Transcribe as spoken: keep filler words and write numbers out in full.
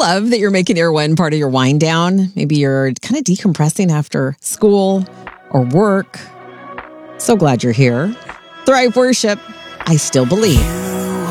love that you're making Irwin part of your wind down. Maybe you're kind of decompressing after school or work. So glad you're here. Thrive Worship, I Still Believe.